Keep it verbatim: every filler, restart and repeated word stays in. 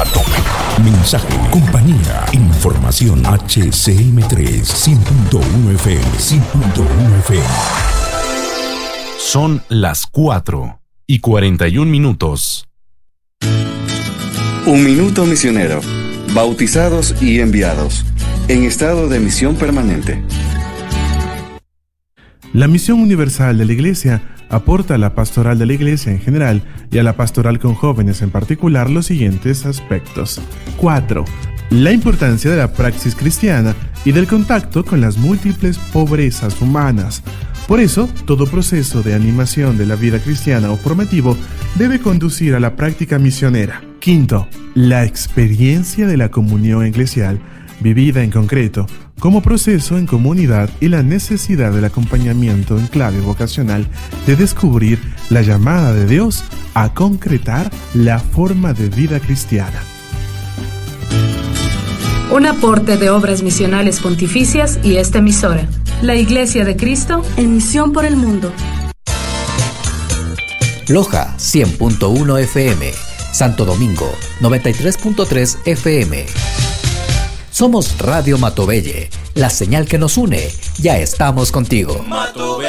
Mensaje, compañía, información. H C M tres, cien punto uno F M, cien punto uno F M. Son las cuatro y cuarenta y un minutos. Un minuto misionero. Bautizados y enviados. En estado de misión permanente. La misión universal de la Iglesia aporta a la pastoral de la Iglesia en general y a la pastoral con jóvenes en particular los siguientes aspectos. cuatro. La importancia de la praxis cristiana y del contacto con las múltiples pobrezas humanas. Por eso, todo proceso de animación de la vida cristiana o formativo debe conducir a la práctica misionera. Quinto, la experiencia de la comunión eclesial, vivida en concreto, como proceso en comunidad y la necesidad del acompañamiento en clave vocacional de descubrir la llamada de Dios a concretar la forma de vida cristiana. Un aporte de Obras Misionales Pontificias y esta emisora. La Iglesia de Cristo en misión por el mundo. Loja cien punto uno F M, Santo Domingo noventa y tres punto tres F M. Somos Radio Matobelle, la señal que nos une. Ya estamos contigo. Matobelle.